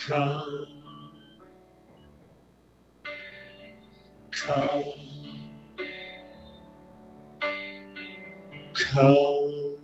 Come, come, come.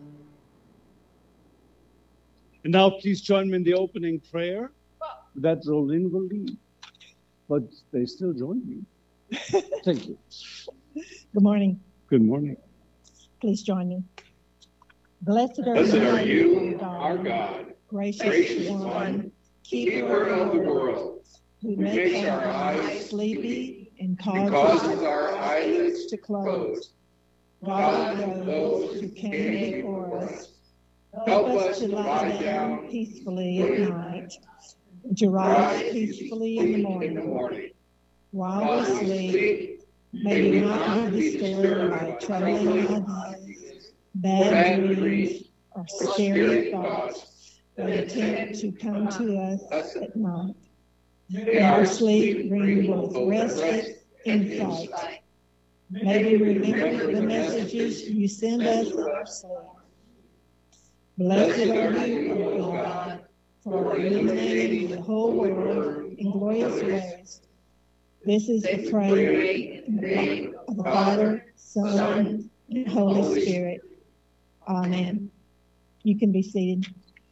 And now please join me in the opening prayer that Rolin will lead. But they still join me. Thank you. Good morning. Good morning. Please join me. Blessed are you, our God, gracious one, keeper of the world, who makes our eyes sleepy and causes our eyelids to close. God of those who came before us, help us to lie down peacefully at night, and to rise peacefully in the morning. While we sleep, may we not be disturbed by troubling ideas, bad dreams, or scary thoughts that attempt to come to us at night. May our sleep bring both rest and insight. May we remember the messages you send us in our sleep. Blessed are you, O God, for illuminating the whole world in glorious ways. This is the prayer of the Father, Son, and Holy Spirit. Amen. You can be seated.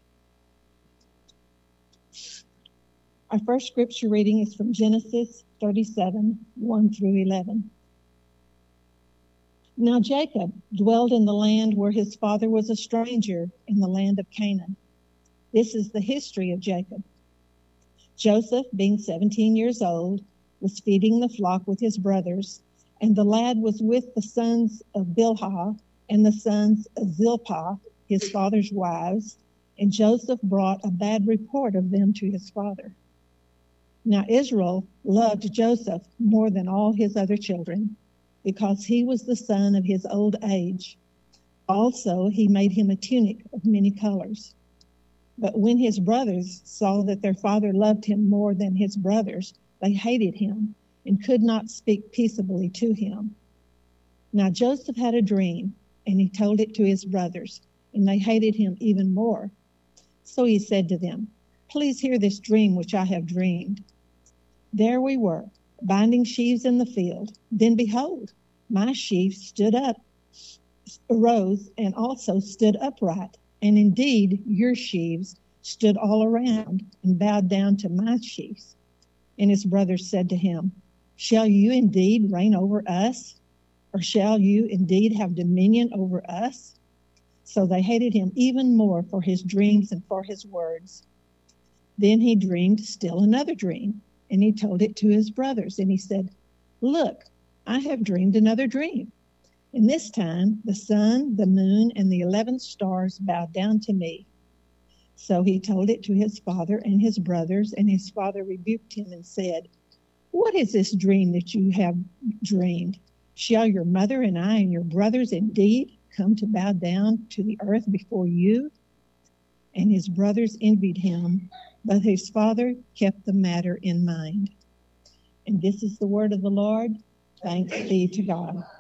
Our first scripture reading is from Genesis 37, 1 through 11. Now Jacob dwelled in the land where his father was a stranger, in the land of Canaan. This is the history of Jacob. Joseph, being 17 years old, was feeding the flock with his brothers, and the lad was with the sons of Bilhah and the sons of Zilpah, his father's wives, and Joseph brought a bad report of them to his father. Now Israel loved Joseph more than all his other children, because he was the son of his old age. Also he made him a tunic of many colors. But when his brothers saw that their father loved him more than his brothers, they hated him and could not speak peaceably to him. Now Joseph had a dream, and he told it to his brothers, and they hated him even more. So he said to them, "Please hear this dream which I have dreamed. There we were, binding sheaves in the field. Then behold, my sheaves arose and also stood upright. And indeed, your sheaves stood all around and bowed down to my sheaves." And his brothers said to him, "Shall you indeed reign over us? Or shall you indeed have dominion over us?" So they hated him even more for his dreams and for his words. Then he dreamed still another dream, and he told it to his brothers. And he said, "Look, I have dreamed another dream. And this time the sun, the moon, and the 11 stars bowed down to me." So he told it to his father and his brothers, and his father rebuked him and said, "What is this dream that you have dreamed? Shall your mother and I and your brothers indeed come to bow down to the earth before you?" And his brothers envied him, but his father kept the matter in mind. And this is the word of the Lord. Thanks be to God.